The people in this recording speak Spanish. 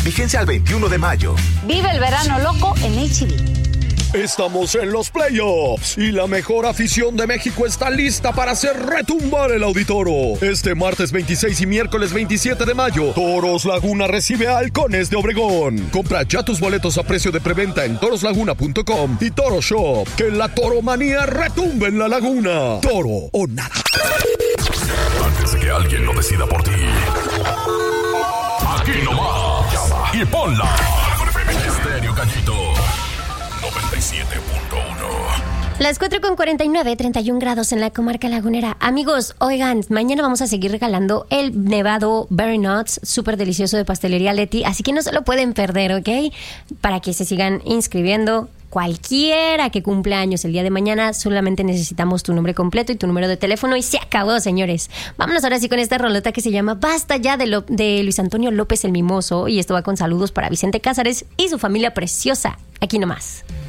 Vigencia al 21 de mayo. Vive el verano loco en HB. Estamos en los playoffs y la mejor afición de México está lista para hacer retumbar el Auditoro. Este martes 26 y miércoles 27 de mayo, Toros Laguna recibe a Halcones de Obregón. Compra ya tus boletos a precio de preventa en toroslaguna.com y Toro Shop. Que la toromanía retumbe en la laguna. Toro o nada. Antes de que alguien lo decida por ti, aquí nomás, llama y ponla. Estéreo Gallito 97.1. Las 4:49, 31 grados en la comarca lagunera. Amigos, oigan, mañana vamos a seguir regalando el nevado Berry Nuts, súper delicioso de Pastelería Leti, así que no se lo pueden perder, ¿ok? Para que se sigan inscribiendo. Cualquiera que cumpla años el día de mañana, solamente necesitamos tu nombre completo y tu número de teléfono y se acabó, señores. Vámonos ahora sí con esta rolota que se llama Basta Ya de Luis Antonio López el Mimoso, y esto va con saludos para Vicente Cázares y su familia preciosa. Aquí nomás.